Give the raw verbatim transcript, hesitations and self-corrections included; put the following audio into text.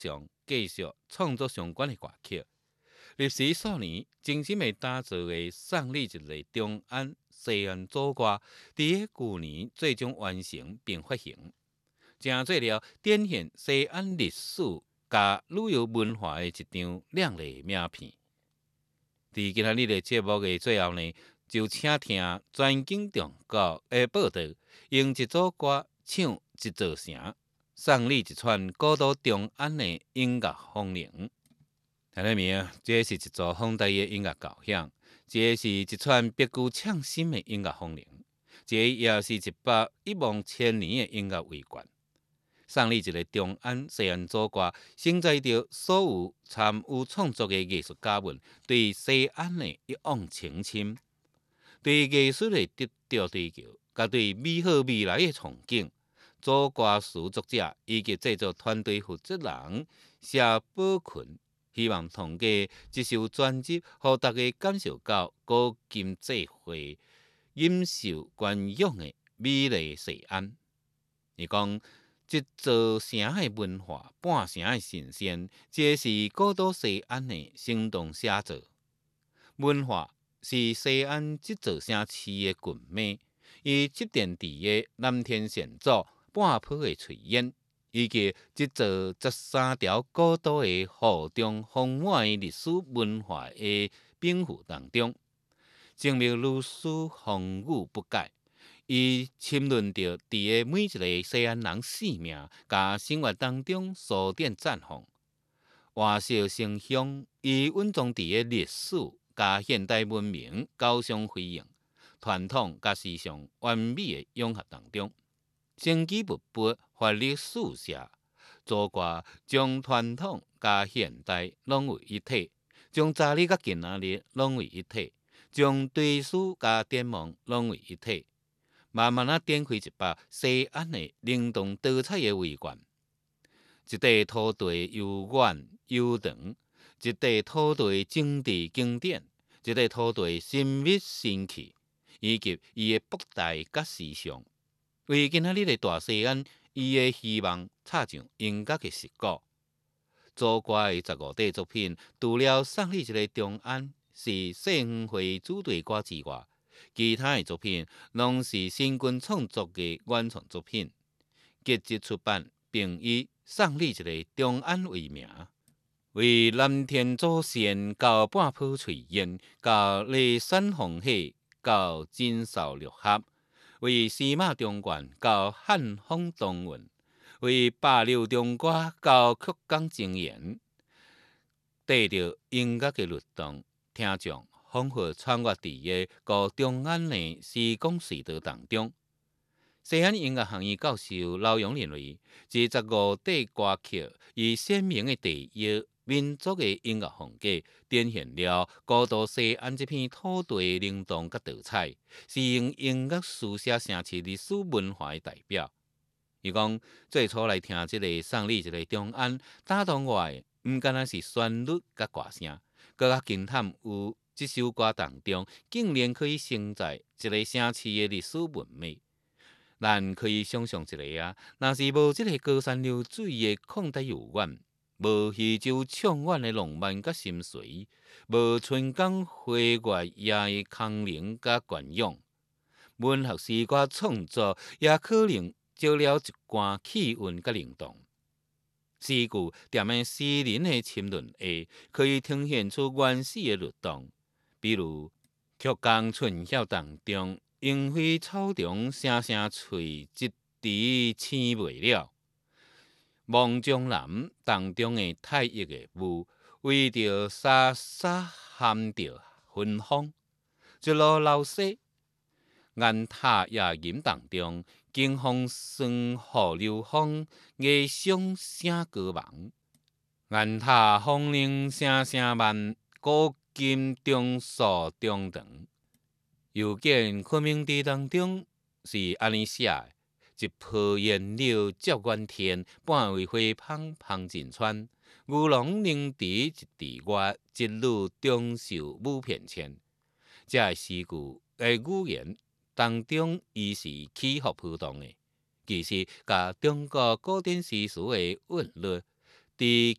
上继续创作相关的歌曲。历时数年，精心的打造的送你一个中安西安组歌，伫个旧年最终完成并发行，成做了展现西安历史甲旅游文化的一张亮丽名片。伫今仔日的节目的最后呢，就请听全景中国的报道，用一组歌唱一座城，送你一串古都中安的音乐风铃。听得明，这是一组放台的音乐交响，这是一串别具创新的音乐风铃，这也是一把一望千年的音乐微观。送你一个中安西安组歌，承载着所有参与创作的艺术家们对西安的一往情深，对艺术的得到追求，甲对美好未来的憧憬。组歌词作者以及制作团队负责人谢宝群，希望通过这首专辑，让大家感受到古今际会、忍受惯用的美丽西安。伊讲，一座城的文化，半城的神仙，这是古都西安的生动写照。文化是西安这座城市的骨脉，伊积淀伫个南天险阻、半坡的炊烟，以及这座十三条古都的厚重丰满的历史文化的禀赋当中，证明如此风雨不改。伊浸润着伫个每一个西安人生命甲生活当中苏点绽放，活色生香。伊稳重伫个历史甲现代文明交相辉映，传统甲时尚完美的融合当中，生机勃勃，活力四射。组歌将传统甲现代融为一体，将昨日甲今仔日融为一体，将历史甲展望融为一体。慢慢啊展开一把西安的灵动多彩的微观，一块土地悠远悠长，一块土地政治经典，一块土地神秘神奇，以及伊的博大甲时尚。为今仔日的大西安，伊的希望插上音乐的石鼓。组歌的十五底作品，除了送你一个中安是细园会主题歌之外，其他的作品拢是新军创作的原创作品，结集出版，并以送你一个中安为名，为蓝天祖先到半坡炊烟，到骊山风海，到锦绣六合，为司马中原到汉风东韵，为百流中歌到曲江精言，带着音乐的律动，听众仿佛穿越伫个古中安的时光隧道当中。西安音乐学院教授老杨认为，这十五底歌曲以鲜明的地域、民族的音乐风格，展现了古都西安这片土地的灵动甲多彩，是用音乐书写城市历史文化的代表。伊讲，最初来听这个送你一个中安，打动我的，毋敢若是旋律甲歌声，更较惊叹有这首歌当中，竟然可以承载一个城市的历史文明。咱可以想象一下啊，若是无这个高山流水的旷达悠远，无渔舟唱远的浪漫甲心随，无春江花月夜的空灵甲隽永，文学诗歌创作也可能少了一寡气韵甲灵动。诗句踮在诗人的沉沦下，可以呈现出原始的律动，比如曲江春晓当中，莺飞草中声声翠，一池青未了。梦中南当中的太液的雾，为着沙沙含着芬芳，一路流逝。雁塔夜吟当中，惊风霜雨流风，夜上声歌忙。雁塔风铃声声慢，古今中诉中长。又见昆明地当中是安尼写的：一波烟柳接远天，半为花香芳尽川。牛郎凝池一池外，一女中袖舞片前。这个诗句的语言当中，伊是起伏波动的，其实甲中国古典诗词的韵律，伫